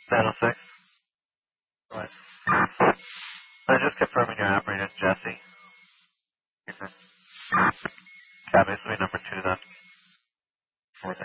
Channel 6. Right. Just confirming your operator, Jesse. Cabin will be number 2 then.